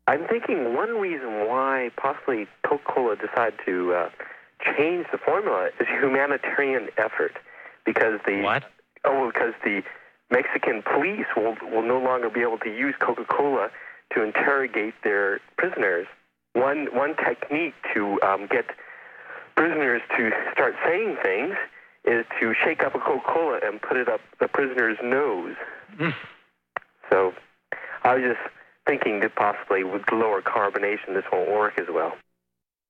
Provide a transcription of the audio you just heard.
I'm thinking one reason why possibly Coca-Cola decided to change the formula is humanitarian effort, because because the Mexican police will no longer be able to use Coca-Cola to interrogate their prisoners. One technique to get prisoners to start saying things is to shake up a Coca-Cola and put it up the prisoner's nose. So I was just thinking that possibly with lower carbonation this won't work as well.